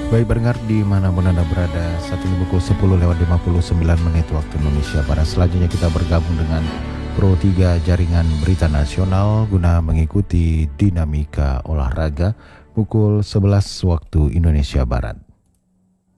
Baik pendengar dimanapun Anda berada, saat ini pukul 10:59 waktu Indonesia Barat. Selanjutnya kita bergabung dengan Pro 3 Jaringan Berita Nasional guna mengikuti dinamika olahraga pukul 11 waktu Indonesia Barat.